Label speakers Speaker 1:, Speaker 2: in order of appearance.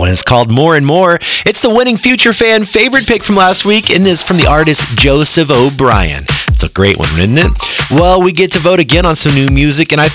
Speaker 1: one is called More and More. It's the winning Future Fan favorite pick from last week and is from the artist Joseph O'Brien. It's a great one, isn't it? Well, we get to vote again on some new music, and I